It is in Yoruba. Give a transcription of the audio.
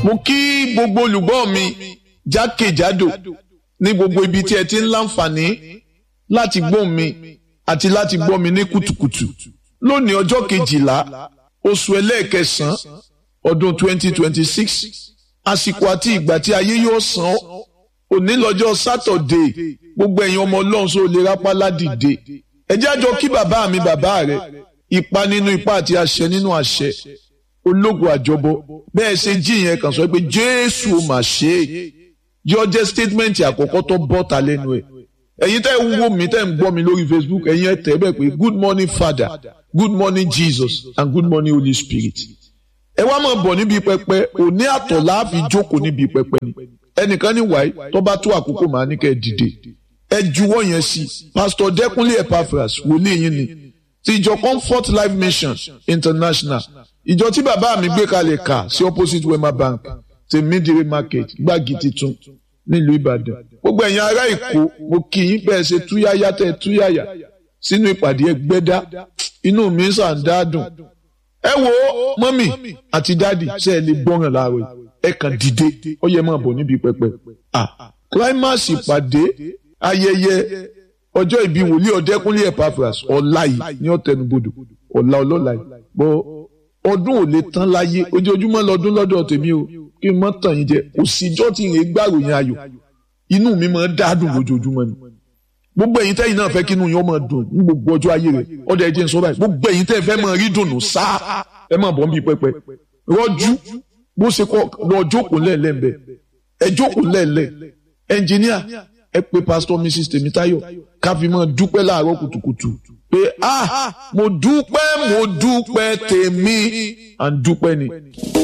Mo kí gbogbo olùgbọ́ mi jákèjádò ní gbogbo ibi tí ẹ ti ń láǹfààní láti gbọ́ mi àti láti gbọ́ mi ní kùtùkùtù. Lónìí ọjọ́ 12 oṣù ẹlẹ́ẹ̀kẹsàn-án ọdún 2026. Àsìkò àti ìgbà tí ayé yóò san òní lọ́jọ́ Sátọ̀dé. Gbogbo ẹ̀yin ọmọ Ọlọ́run sọ lè rápálá dìde. Ẹ jẹ́ àjọ kí bàbá mi bàbá rẹ̀, ipa nínú ipa àti àṣẹ nínú àṣẹ, ológun àjọbọ. Bẹ́ẹ̀ ṣe jí yẹn kàn sọ pé Jésù ò mà ṣe é. Yóò jẹ́ statement àkọ́kọ́ tó bọ́ta lẹ́nu ẹ̀. Ẹ̀yin tẹ́ ń wò mí tẹ́ ń gbọ́ mi lórí Facebook, ẹ̀yin ẹ tẹ̀ bẹ́ẹ̀ pé good morning Father, good morning Jesus and good morning Holy Spirit. Ẹ wá máa bọ̀ níbi pẹpẹ, òní àtọ̀ láàfi jókòó níbi pẹpẹ ni. Ẹnìkan ní wáyé tó bá tó àkókò máa ní kẹ́ ẹ dìde. Ẹ juwọ́ yẹn sí Pastor Dẹ́kunlé Epaphras wòlíì yín ni ti ìjọ Comfort Life Mission International. Ìjọ tí bàbá mi gbé kalẹ̀ kà sí opposite Wema Bank ti Midire Market Gbági Titun nílùú Ìbàdàn. Gbogbo ẹ̀yin ará Èkó mo kí yín bẹ́ẹ̀ ṣe túyáyá tẹ́ túyáyá sínú ìpàdé Ẹgbẹ́dá. Inú mi ń sàn dáadùn. Ẹ wo mọ́mì àti dádì ṣe ẹ lè gbọ́ràn láàárọ̀ ẹ kàn dìde ó yẹ máa bọ̀ níbi pẹpẹ. Climax ìpàdé ayẹyẹ ọjọ́ ìbí wòlíì Ọ̀dẹ́kúnlé Epaphras ọ̀la yìí ní ọ̀tẹnubodò ọ̀la ọlọ́la yìí. Bọ́ ọdún ò lè tán láyé ojoojúmọ́ lọ́dún lọ́dọ̀ tèmi o kí n mọ́ tàn yín jẹ òsìjọ́ tí ìrè gbàròyìn ayọ̀ inú mi máa ń dádùn lójoojúmọ́ ni. Gbogbo ẹ̀yin tẹ́yin náà fẹ́ kí inú yín ó máa dùn ní gbogbo ọjọ́ ayé rẹ̀ ọ̀dọ̀ ẹ̀jẹ̀ ń sọ báyìí gbogbo ẹ̀yin tẹ́ fẹ́ máa rí dùnú sáà ẹ máa bọ̀ ń bí pẹpẹ rọ́jú bó ṣe kọ́ lọ jókòó lẹ́ẹ̀lẹ́ẹ̀bẹ̀ ẹ jókòó lẹ́ẹ̀lẹ́ ẹnjìníà ẹ pé Pastor Mrs. Tèmítáyọ̀ ká fi máa dúpẹ́ láàárọ̀ kùtùkùtù pé mo dúpẹ́ tèmi à ń dúpẹ́ ni.